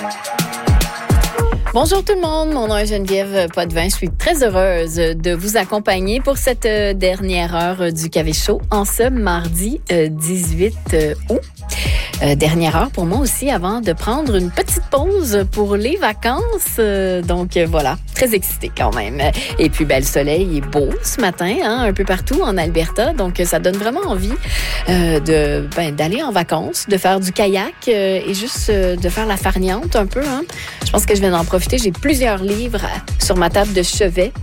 Bonjour tout le monde, mon nom est Geneviève Potvin. Je suis très heureuse de vous accompagner pour cette dernière heure du Café Chaud en ce mardi 18 août. Dernière heure pour moi aussi avant de prendre une petite pause pour les vacances. Donc voilà, très excitée quand même. Et puis le soleil est beau ce matin, un peu partout en Alberta. Donc ça donne vraiment envie d'aller en vacances, de faire du kayak et juste de faire la farniente un peu. Je pense que je vais en profiter. J'ai plusieurs livres sur ma table de chevet.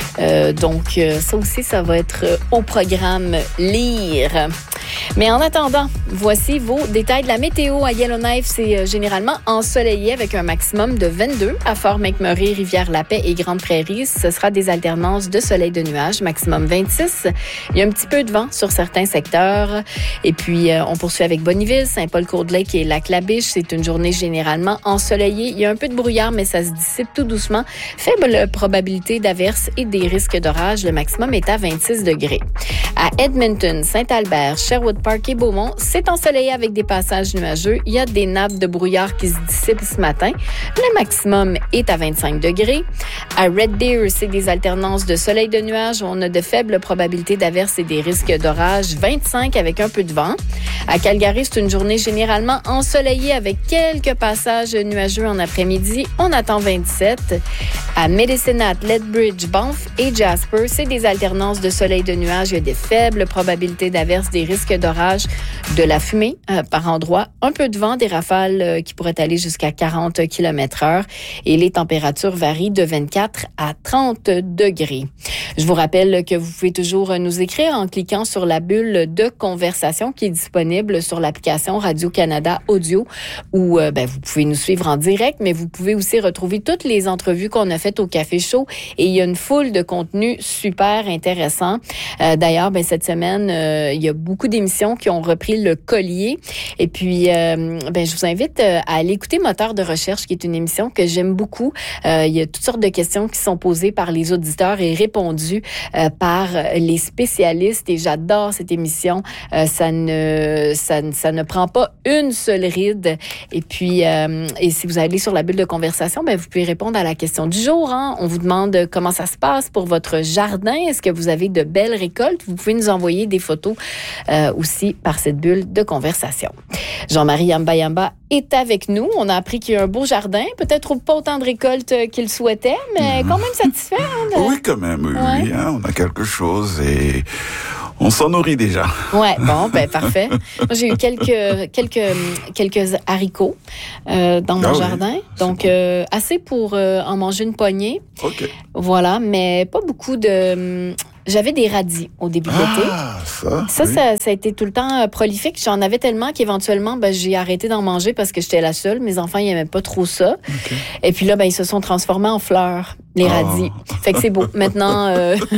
Donc ça aussi, ça va être au programme lire. Mais en attendant, voici vos détails de la météo. À Yellowknife, c'est généralement ensoleillé avec un maximum de 22. À Fort McMurray, Rivière-la-Paix et Grande-Prairie, ce sera des alternances de soleil de nuages, maximum 26. Il y a un petit peu de vent sur certains secteurs. Et puis, on poursuit avec Bonnyville, Saint-Paul-Courdelake et Lac-La-Biche. C'est une journée généralement ensoleillée. Il y a un peu de brouillard, mais ça se dissipe tout doucement. Faible probabilité d'averses et des risques d'orage. Le maximum est à 26 degrés. À Edmonton, Saint-Albert, Sherwood Park et Beaumont, c'est ensoleillé avec des passages nuageux. Il y a des nappes de brouillard qui se dissipent ce matin. Le maximum est à 25 degrés. À Red Deer, c'est des alternances de soleil de nuages. On a de faibles probabilités d'averses et des risques d'orage. 25 avec un peu de vent. À Calgary, c'est une journée généralement ensoleillée avec quelques passages nuageux en après-midi. On attend 27. À Medicine-Hat, Lethbridge, Banff et Jasper, c'est des alternances de soleil de nuages. Il y a des faibles probabilités d'averses, des risques d'orage, de la fumée par endroits, un peu de vent, des rafales qui pourraient aller jusqu'à 40 km/h et les températures varient de 24 à 30 degrés. Je vous rappelle que vous pouvez toujours nous écrire en cliquant sur la bulle de conversation qui est disponible sur l'application Radio-Canada Audio où vous pouvez nous suivre en direct, mais vous pouvez aussi retrouver toutes les entrevues qu'on a faites au Café Chaud et il y a une foule de contenus super intéressants. D'ailleurs, cette semaine, il y a beaucoup d'émissions qui ont repris le collier. Et puis, je vous invite à aller écouter Moteur de recherche, qui est une émission que j'aime beaucoup. Il y a toutes sortes de questions qui sont posées par les auditeurs et répondues par les spécialistes. Et j'adore cette émission. Ça ne prend pas une seule ride. Et puis, et si vous allez sur la bulle de conversation, vous pouvez répondre à la question du jour. On vous demande comment ça se passe pour votre jardin. Est-ce que vous avez de belles récoltes? Vous pouvez nous envoyer des photos aussi par cette bulle de conversation. Jean-Marie Yamba est avec nous. On a appris qu'il y a un beau jardin, peut-être pas autant de récoltes qu'il souhaitait, mais quand même satisfait. Oui, quand même, oui. On a quelque chose et on s'en nourrit déjà. Ouais, bon, parfait. Moi, j'ai eu quelques haricots dans mon jardin, donc assez pour en manger une poignée. OK. Voilà, mais pas beaucoup de... J'avais des radis au début de l'été. Ça a été tout le temps prolifique. J'en avais tellement qu'éventuellement, j'ai arrêté d'en manger parce que j'étais la seule. Mes enfants, ils n'aimaient pas trop ça. Okay. Et puis là, ils se sont transformés en fleurs, les radis. Fait que c'est beau. Maintenant,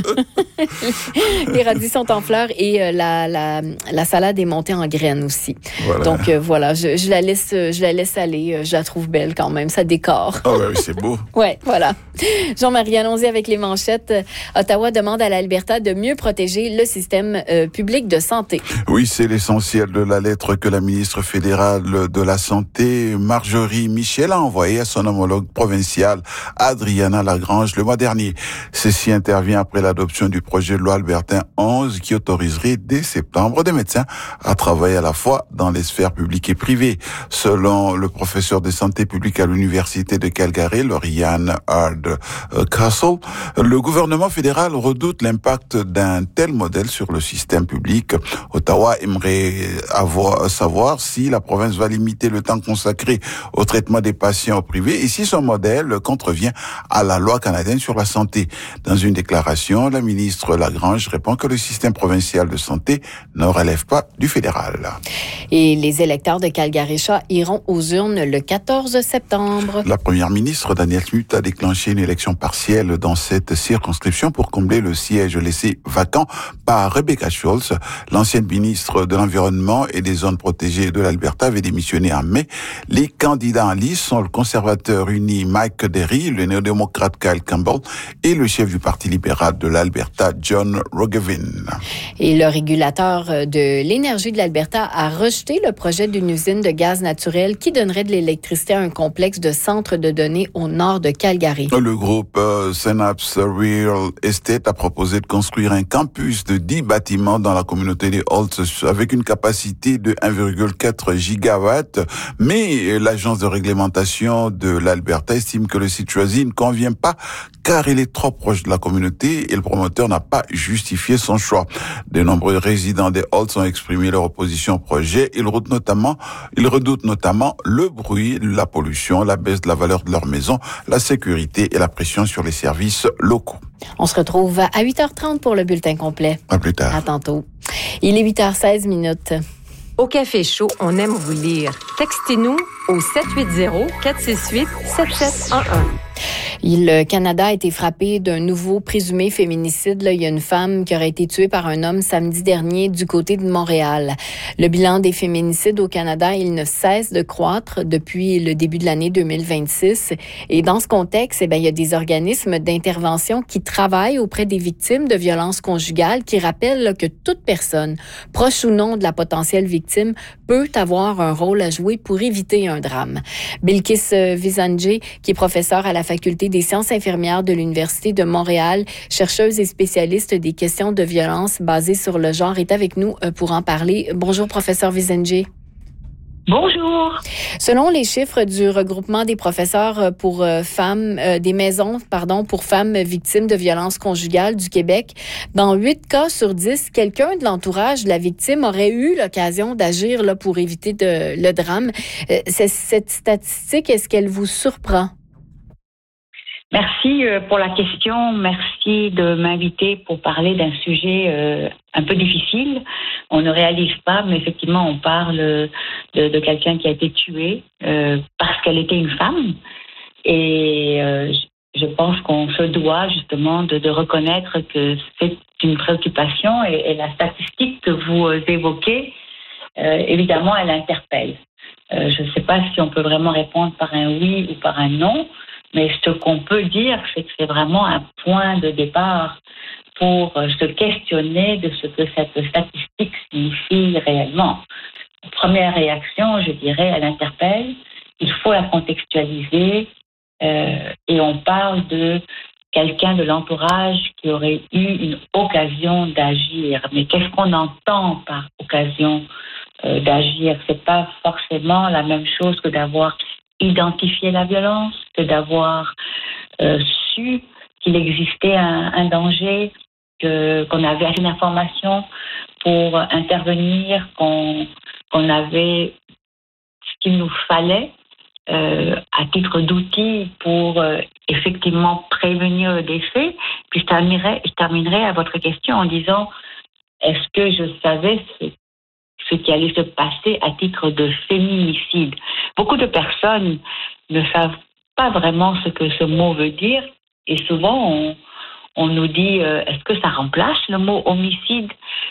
les radis sont en fleurs et la salade est montée en graines aussi. Voilà. Donc voilà, je la laisse aller. Je la trouve belle quand même. Ça décore. Ah oui, c'est beau. Ouais, voilà. Jean-Marie, allons-y avec les manchettes. Ottawa demande à l'Alberta de mieux protéger le système public de santé. Oui, c'est l'essentiel de la lettre que la ministre fédérale de la Santé, Marjorie Michel, a envoyée à son homologue provincial, Adriana Lagrange, le mois dernier. Ceci intervient après l'adoption du projet de loi Albertin 11 qui autoriserait dès septembre des médecins à travailler à la fois dans les sphères publiques et privées. Selon le professeur de santé publique à l'Université de Calgary, Lauriane Hardcastle, le gouvernement fédéral redoute l'impact d'un tel modèle sur le système public. Ottawa aimerait savoir si la province va limiter le temps consacré au traitement des patients privés et si son modèle contrevient à la loi canadienne sur la santé. Dans une déclaration, la ministre Lagrange répond que le système provincial de santé ne relève pas du fédéral. Et les électeurs de Calgary-Shaw iront aux urnes le 14 septembre. La première ministre, Danielle Smith, a déclenché une élection partielle dans cette circonscription pour combler le siège laissé vacant par Rebecca Schultz. L'ancienne ministre de l'Environnement et des zones protégées de l'Alberta avait démissionné en mai. Les candidats en lice sont le conservateur uni Mike Derry, le néo-démocrate Kyle Campbell et le chef du Parti libéral de l'Alberta, John Roggeveen. Et le régulateur de l'énergie de l'Alberta a rejeté le projet d'une usine de gaz naturel qui donnerait de l'électricité à un complexe de centres de données au nord de Calgary. Le groupe Synapse Real Estate a proposé de construire un campus de 10 bâtiments dans la communauté des Holts avec une capacité de 1,4 gigawatts, mais l'agence de réglementation de l'Alberta estime que le site choisi ne convient pas car il est trop proche de la communauté et le promoteur n'a pas justifié son choix. De nombreux résidents des Holts ont exprimé leur opposition au projet. Ils redoutent notamment le bruit, la pollution, la baisse de la valeur de leur maison, la sécurité et la pression sur les services locaux. On se retrouve à 8h30 pour le bulletin complet. À plus tard. À tantôt. Il est 8h16. Au Café Chaud, on aime vous lire. Textez-nous au 780-468-7711. Le Canada a été frappé d'un nouveau présumé féminicide. Il y a une femme qui aurait été tuée par un homme samedi dernier du côté de Montréal. Le bilan des féminicides au Canada, il ne cesse de croître depuis le début de l'année 2026. Et dans ce contexte, il y a des organismes d'intervention qui travaillent auprès des victimes de violences conjugales qui rappellent que toute personne, proche ou non de la potentielle victime, peut avoir un rôle à jouer pour éviter un drame. Bilkis Vizandje, qui est professeur à la Faculté des sciences infirmières de l'Université de Montréal, chercheuse et spécialiste des questions de violence basées sur le genre, est avec nous pour en parler. Bonjour, professeur Vizandje. Bonjour. Selon les chiffres du regroupement des professeurs pour femmes, des maisons, pour femmes victimes de violences conjugales du Québec, dans 8 cas sur 10, quelqu'un de l'entourage de la victime aurait eu l'occasion d'agir pour éviter le drame. Cette statistique, est-ce qu'elle vous surprend? Merci pour la question. Merci de m'inviter pour parler d'un sujet un peu difficile. On ne réalise pas, mais effectivement, on parle de quelqu'un qui a été tué parce qu'elle était une femme. Et je pense qu'on se doit justement de reconnaître que c'est une préoccupation. Et la statistique que vous évoquez, évidemment, elle interpelle. Je ne sais pas si on peut vraiment répondre par un oui ou par un non. Mais ce qu'on peut dire, c'est que c'est vraiment un point de départ pour se questionner de ce que cette statistique signifie réellement. Première réaction, je dirais, elle interpelle. Il faut la contextualiser et on parle de quelqu'un de l'entourage qui aurait eu une occasion d'agir. Mais qu'est-ce qu'on entend par occasion d'agir? C'est pas forcément la même chose que d'avoir identifié la violence, que d'avoir su qu'il existait un danger, qu'on avait assez d'informations pour intervenir, qu'on avait ce qu'il nous fallait à titre d'outil pour effectivement prévenir des faits. Puis je terminerai à votre question en disant, est-ce que je savais ce qui allait se passer à titre de féminicide? Beaucoup de personnes ne savent pas vraiment ce que ce mot veut dire et souvent on nous dit est-ce que ça remplace le mot homicide?